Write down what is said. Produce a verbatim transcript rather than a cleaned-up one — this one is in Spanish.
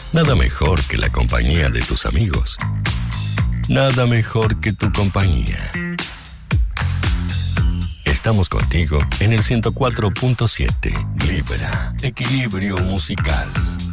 Nada mejor que la compañía de tus amigos. Nada mejor que tu compañía. Estamos contigo en el ciento cuatro punto siete. Libra. Equilibrio musical.